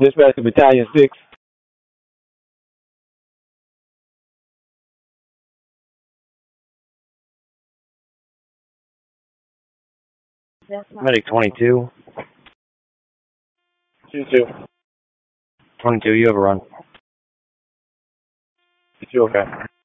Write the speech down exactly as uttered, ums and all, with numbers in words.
Dispatch to Battalion six. Medic twenty-two. two two. twenty-two, you have a run. two okay.